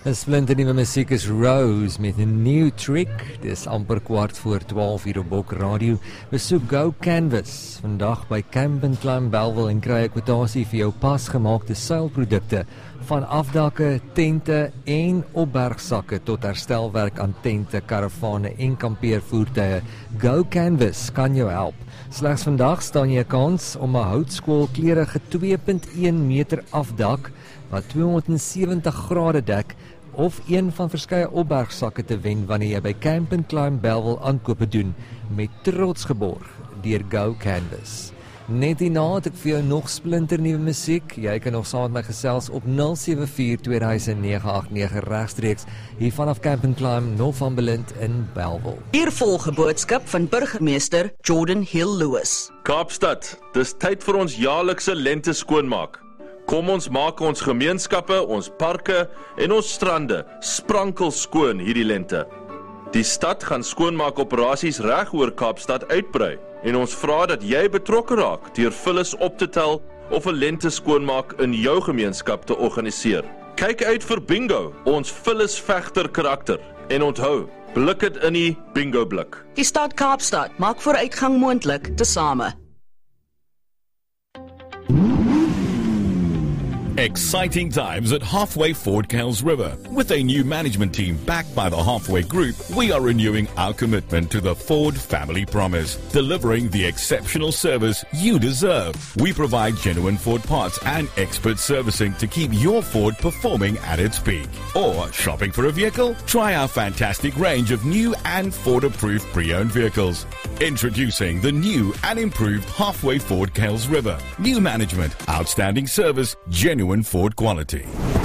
'n splinternuwe musiek is Rose met 'n new trick. Dis amper 11:15 hier op Bok Radio. Besoek Go Canvas vandag by Camp & Climb Bellville en kry 'n kwotasie vir jou pasgemaakte seilprodukte van afdakke, tente en opbergsakke tot herstelwerk aan tente, karavane en kampeervoertuie. Go Canvas kan jou help. Slegs vandag staan jy 'n kans om 'n houtskoolkleurige 2.1 meter afdak wat 270 grade dek of een van verskeie opbergsakke te wen wanneer jy by Camp & Climb Bellville aankope doen met trots geborg deur Go Canvas. Net hierna het ek vir jou nog splinternuwe musiek. Jy kan nog saam met my gesels op 074-2009-89 regstreeks hier vanaf Camp & Climb Northumberland in Bellville. Hier volg 'n boodskap van burgemeester Jordan Hill Lewis. Kaapstad, dis tyd vir ons jaarlikse lente skoonmaak. Kom ons maak ons gemeenskappe, ons parke en ons strande sprankel skoon hierdie lente. Die stad gaan skoonmaakoperasies reg oor Kaapstad uitbrei en ons vra dat jy betrokke raak deur vullis op te tel of 'n lente skoonmaak in jou gemeenskap te organiseer. Kyk uit vir bingo, ons vullis vegter karakter en onthou, blik dit in die bingo blik. Die stad Kaapstad maak vooruitgang moontlik tesame. Exciting times at Halfway Ford Kells River. With a new management team backed by the Halfway Group, we are renewing our commitment to the Ford family promise, delivering the exceptional service you deserve. We provide genuine Ford parts and expert servicing to keep your Ford performing at its peak. Or shopping for a vehicle? Try our fantastic range of new and Ford-approved pre-owned vehicles. Introducing the new and improved Halfway Ford Kells River. New management, outstanding service, genuine Ford quality.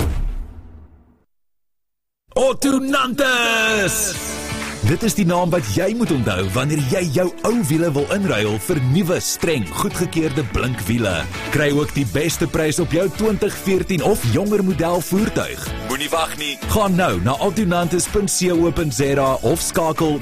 Autonantes! Dit is die naam wat jy moet onthou wanneer jy jou ou wiele wil inruil vir nuwe, streng, goedgekeurde blinkwiele. Kry ook die beste prys op jou 2014 of jonger model voertuig. Moenie wag nie. Gaan nou na autonantes.co.za of skakel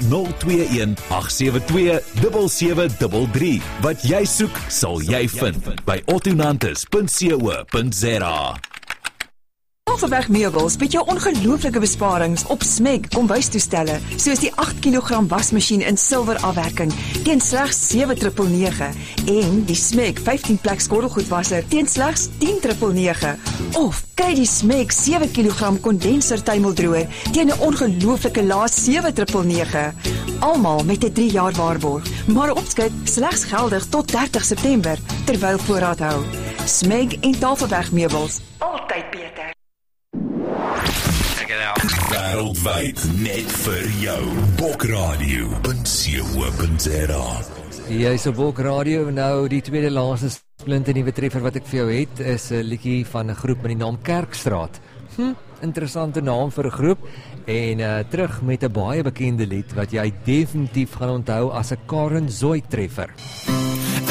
021-872-7733. Wat jy soek, sal jy vind by autonantes.co.za. Tafelberg Meubels bied jou ongelooflike besparings op Smeg kombuistoestelle, soos die 8 kg wasmasjien in silwer afwerking teen slegs 7,999 en die Smeg 15-plek skottelgoedwasser teen slegs 10,999. Of kry die Smeg 7 kg kondenser tuimeldroër teen 'n ongelooflike lae 7,999. Almal met 'n 3 jaar waarborg, maar opskryf slegs geldig tot 30 September terwyl voorraad hou. Smeg en Tafelberg Meubels, altyd beter. Wêreldwyd net vir jou. Bokradio.co.za. Jy's op Bok Radio. Nou die tweede laaste splinternuwe treffer wat ek vir jou het is 'n liedjie van 'n groep met die naam Kerkstraat. Interessante naam vir 'n groep en terug met 'n baie bekende lied wat jy definitief gaan onthou as 'n Karen Zoid treffer.